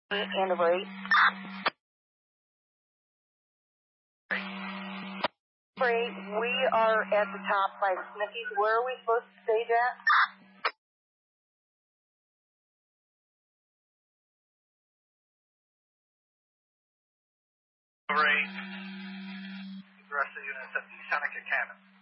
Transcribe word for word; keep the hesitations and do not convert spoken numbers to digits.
And over eight. Over eight, we are at the top by Smithies. Where are we supposed to stage at? Over eight. The rest of the units at the Seneca cabin.